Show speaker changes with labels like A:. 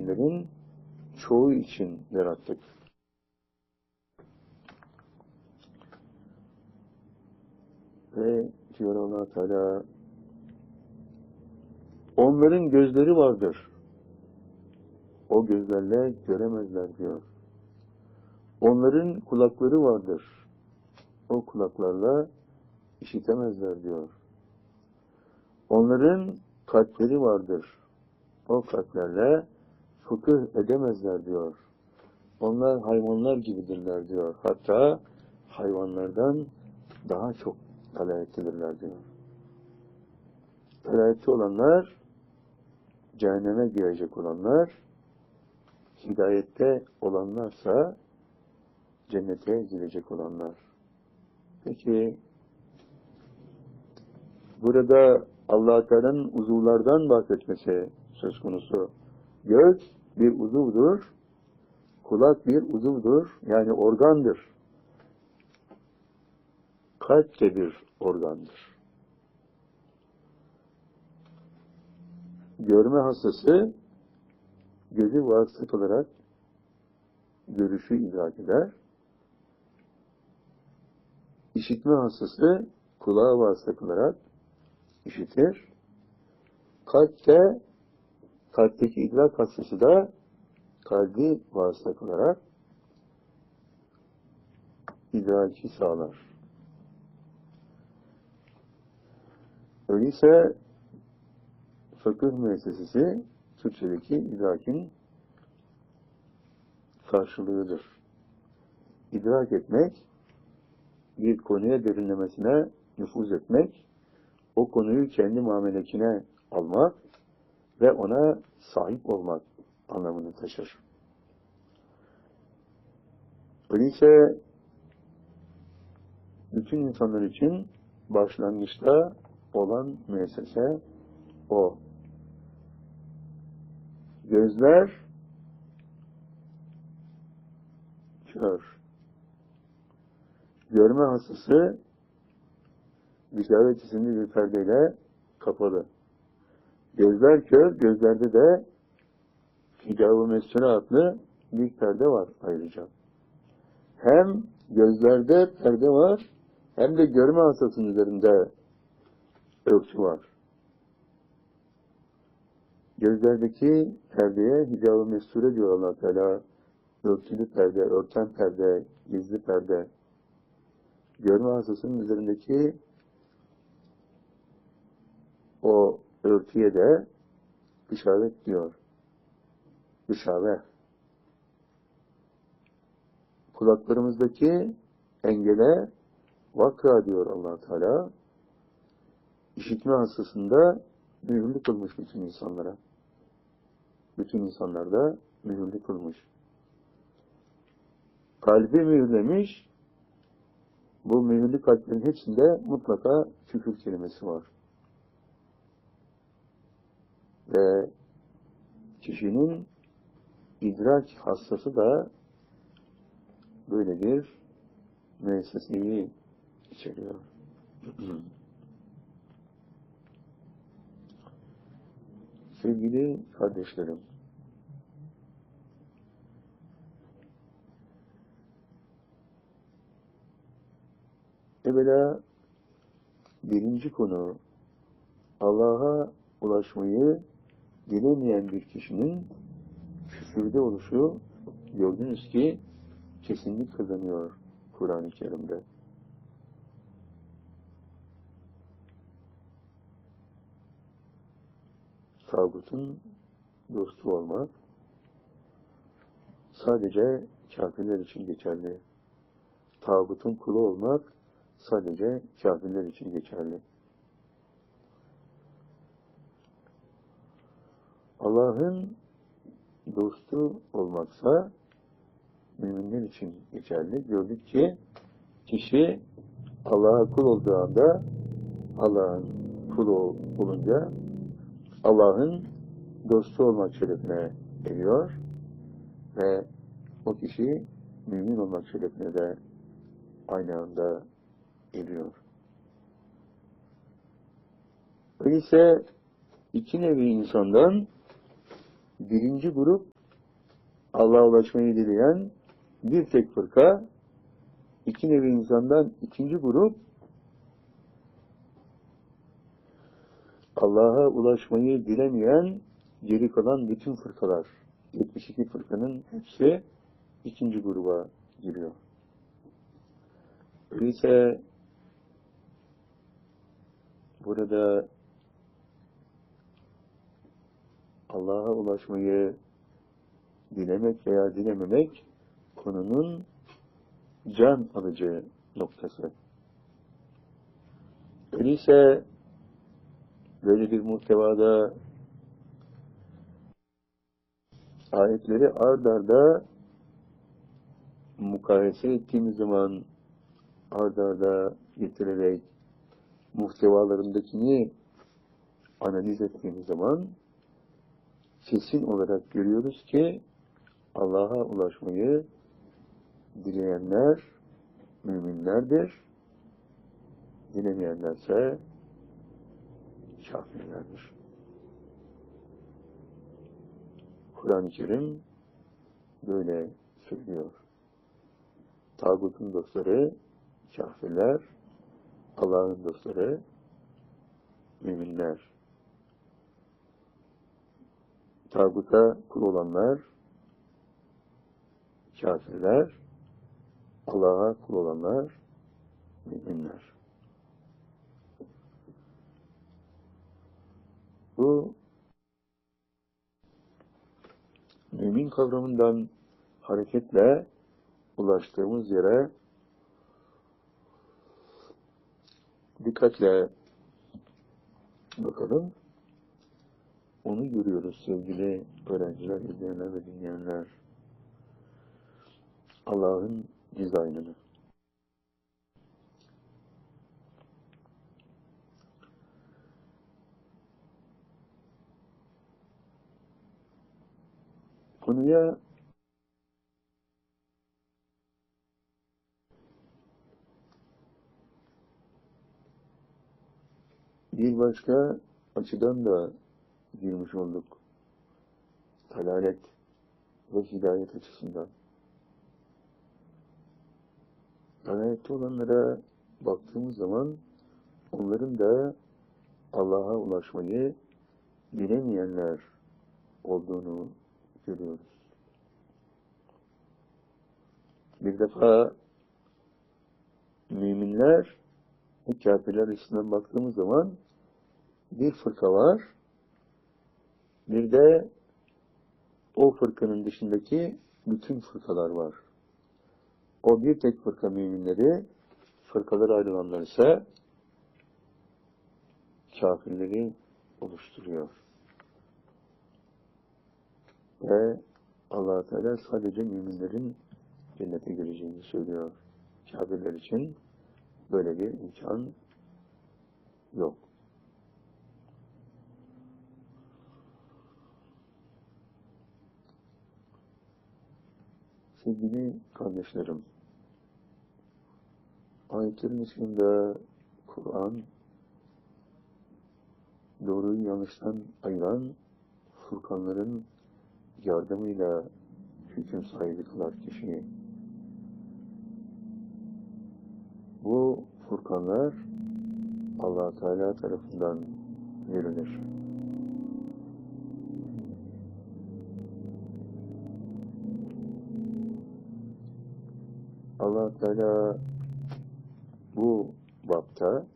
A: müminlerin çoğu için yarattık. Ve diyor Allah Teala, onların gözleri vardır. O gözlerle göremezler diyor. Onların kulakları vardır. O kulaklarla işitemezler diyor. Onların kalpleri vardır. O kalplerle fıkıh edemezler diyor. Onlar hayvanlar gibidirler diyor. Hatta hayvanlardan daha çok dalaletlidirler diyor. Dalaletli olanlar, cehenneme girecek olanlar, hidayette olanlarsa cennete girecek olanlar. Peki burada Allah Teala'nın uzuvlardan bahsetmesi söz konusu. Göz bir uzuvdur, kulak bir uzuvdur, yani organdır. Kalp de bir organdır. Görme hastası gözü vasıt olarak görüşü idrak eder. İşitme hastası kulağı vasıt olarak işitir. Kalpteki idrak hastası da kalbi vasıt olarak idraki sağlar. Öyleyse fıkıh müessesesi Türkçedeki idrakin karşılığıdır. İdrak etmek, bir konuya derinlemesine nüfuz etmek, o konuyu kendi mamelekine almak ve ona sahip olmak anlamını taşır. Öyleyse bütün insanlar için başlangıçta olan müessese o. Gözler kör. Görme hastası işaret isimli bir perdeyle kapalı. Gözler kör, gözlerde de hicab-ı mescune adlı bir perde var ayrıca. Hem gözlerde perde var, hem de görme hastasının üzerinde örtü var. Gözlerdeki perdeye hicab-ı mescune diyor Allah Teala. Örtülü perde, örten perde, gizli perde. Görme hastasının üzerindeki o örtüye de işaret diyor. İşaret. Kulaklarımızdaki engele vakra diyor Allah Teala. İşitme hastasında mühürlü kılmış bütün insanlara. Bütün insanlarda mühürlü kılmış. Kalbi mühürlemiş. Bu mühürlü kalplerin hepsinde mutlaka küfür kelimesi var. Ve kişinin idrak hastası da böyle bir müesseseyi içeriyor. Sevgili kardeşlerim, evvela birinci konu, Allah'a ulaşmayı dilemeyen bir kişinin küfürde oluşu gördünüz ki kesinlik kazanıyor Kur'an-ı Kerim'de. Tağutun dostu olmak sadece kafirler için geçerli. Tağutun kulu olmak sadece kafirler için geçerli. Allah'ın dostu olmaksa müminler için geçerli. Gördük ki kişi Allah'a kul olduğu anda, Allah'ın kulu olunca Allah'ın dostu olmak şerefine eriyor ve o kişi mümin olmak şerefine de aynı anda eriyor. Öyleyse iki nevi insandan birinci grup Allah'a ulaşmayı dileyen bir tek fırka, iki nevi insandan ikinci grup, Allah'a ulaşmayı dilemeyen geri kalan bütün fırkalar, 72 fırkanın hepsi ikinci gruba giriyor. Öyleyse burada Allah'a ulaşmayı dilemek veya dilememek konunun can alıcı noktası. Öyleyse böyle bir muhtevada ayetleri ard arda mukayese ettiğimiz zaman, ard arda getirerek muhtevalarındakini analiz ettiğimiz zaman kesin olarak görüyoruz ki Allah'a ulaşmayı dileyenler müminlerdir, dilemeyenlerse kafirlerdir. Kur'an-ı Kerim böyle söylüyor. Tağutun dostları kafirler, Allah'ın dostları müminler. Tağuta kul olanlar kafirler, Allah'a kul olanlar müminler. Bu mümin kavramından hareketle ulaştığımız yere dikkatle bakalım. Onu görüyoruz sevgili öğrenciler, izleyenler ve dinleyenler. Allah'ın dizaynını. Konuya bir başka açıdan da girmiş olduk. Dalalet ve hidayet açısından. Dalalette olanlara baktığımız zaman onların da Allah'a ulaşmayı dilemeyenler olduğunu görüyoruz. Bir defa müminler ve kafirler açısından baktığımız zaman bir fırka var, bir de o fırkanın dışındaki bütün fırkalar var. O bir tek fırka müminleri, fırkalara ayrılanlar ise kafirleri oluşturuyor. Ve Allah-u Teala sadece müminlerin cennete gireceğini söylüyor. Kafirler için böyle bir imkan yok. Sevgili kardeşlerim, ayetlerin içinde Kur'an doğruyu yanlıştan ayıran furkanların yardımıyla hüküm sahibi kılar kişiyi. Bu furkanlar Allah Teala tarafından verilir. Allah Teala bu bapta